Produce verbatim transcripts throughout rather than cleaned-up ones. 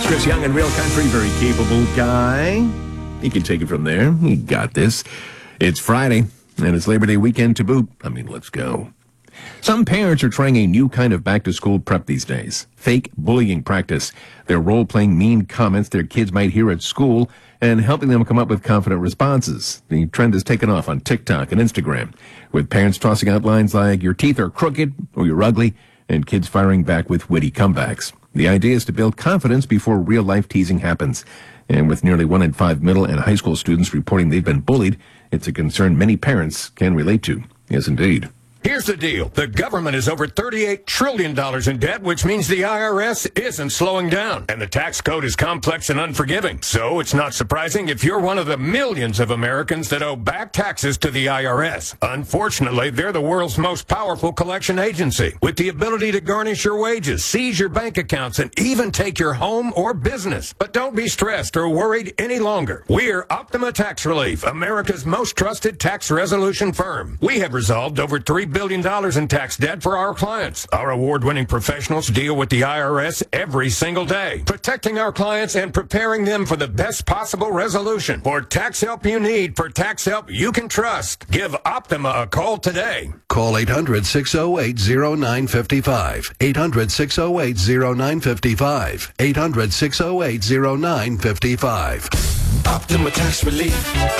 Chris Young in Real Country, very capable guy. You can take it from there. You got this. It's Friday, and it's Labor Day weekend to boot. I mean, let's go. Some parents are trying a new kind of back-to-school prep these days. Fake bullying practice. They're role-playing mean comments their kids might hear at school and helping them come up with confident responses. The trend has taken off on TikTok and Instagram, with parents tossing out lines like, "Your teeth are crooked," or "You're ugly," and kids firing back with witty comebacks. The idea is to build confidence before real-life teasing happens. And with nearly one in five middle and high school students reporting they've been bullied, it's a concern many parents can relate to. Yes, indeed. Here's the deal. The government is over thirty-eight trillion dollars in debt, which means the I R S isn't slowing down. And the tax code is complex and unforgiving. So it's not surprising if you're one of the millions of Americans that owe back taxes to the I R S. Unfortunately, they're the world's most powerful collection agency, with the ability to garnish your wages, seize your bank accounts, and even take your home or business. But don't be stressed or worried any longer. We're Optima Tax Relief, America's most trusted tax resolution firm. We have resolved over three billion dollars in tax debt for our clients. Our award-winning professionals deal with the I R S every single day, protecting our clients and preparing them for the best possible resolution. For tax help you need, for tax help you can trust, give Optima a call today. Call eight hundred, six oh eight, oh nine five five. eight hundred, six oh eight, oh nine five five. eight hundred, six oh eight, oh nine five five. Optima Tax Relief.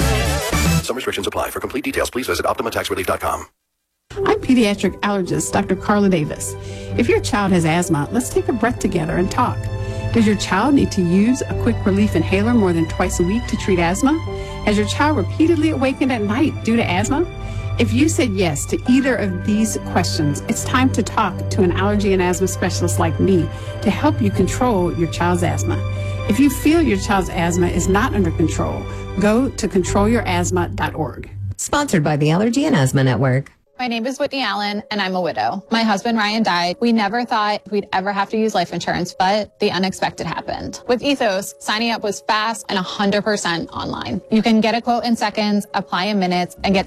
Some restrictions apply. For complete details, please visit optima tax relief dot com. I'm pediatric allergist Doctor Carla Davis. If your child has asthma, let's take a breath together and talk. Does your child need to use a quick relief inhaler more than twice a week to treat asthma? Has your child repeatedly awakened at night due to asthma? If you said yes to either of these questions, it's time to talk to an allergy and asthma specialist like me to help you control your child's asthma. If you feel your child's asthma is not under control, go to control your asthma dot org. Sponsored by the Allergy and Asthma Network. My name is Whitney Allen, and I'm a widow. My husband, Ryan, died. We never thought we'd ever have to use life insurance, but the unexpected happened. With Ethos, signing up was fast and one hundred percent online. You can get a quote in seconds, apply in minutes, and get